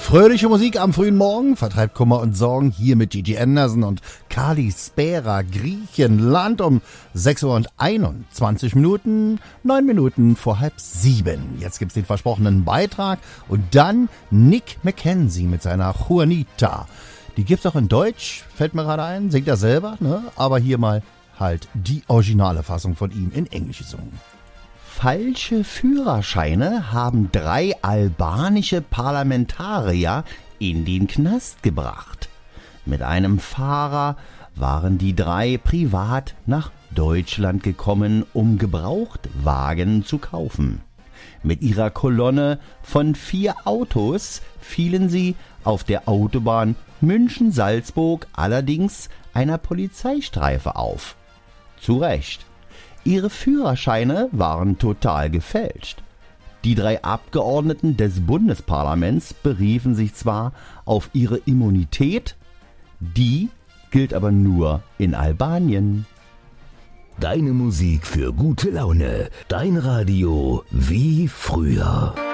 Fröhliche Musik am frühen Morgen vertreibt Kummer und Sorgen hier mit Gigi Anderson und Kali Spera, Griechenland um 6:21 Minuten, 9 Minuten vor 6:30. Jetzt gibt's den versprochenen Beitrag und dann Nick Mackenzie mit seiner Juanita. Die gibt's auch in Deutsch, fällt mir gerade ein, singt er selber, ne? Aber hier mal halt die originale Fassung von ihm in Englisch gesungen. Falsche Führerscheine haben 3 albanische Parlamentarier in den Knast gebracht. Mit einem Fahrer waren die 3 privat nach Deutschland gekommen, um Gebrauchtwagen zu kaufen. Mit ihrer Kolonne von 4 Autos fielen sie auf der Autobahn München-Salzburg allerdings einer Polizeistreife auf. Zu Recht. Ihre Führerscheine waren total gefälscht. Die 3 Abgeordneten des Bundesparlaments beriefen sich zwar auf ihre Immunität, die gilt aber nur in Albanien. Deine Musik für gute Laune, dein Radio wie früher.